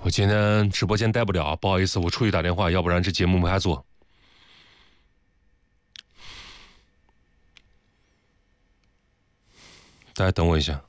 我今天直播间待不了，不好意思，我出去打电话，要不然这节目没法做。大家等我一下。